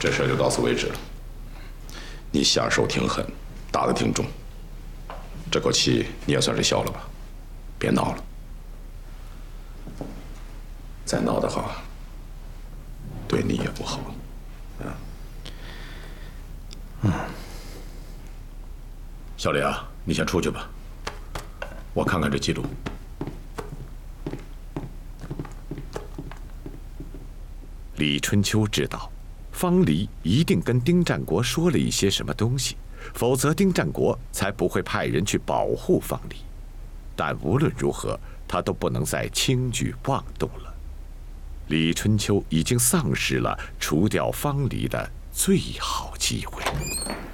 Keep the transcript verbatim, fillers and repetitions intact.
这事就到此为止了。你下手挺狠，打得挺重，这口气你也算是消了吧？别闹了，再闹的话，对你也不好。啊， 嗯。小李啊，你先出去吧，我看看这记录。 李春秋知道，方离一定跟丁占国说了一些什么东西，否则丁占国才不会派人去保护方离。但无论如何，他都不能再轻举妄动了。李春秋已经丧失了除掉方离的最好机会。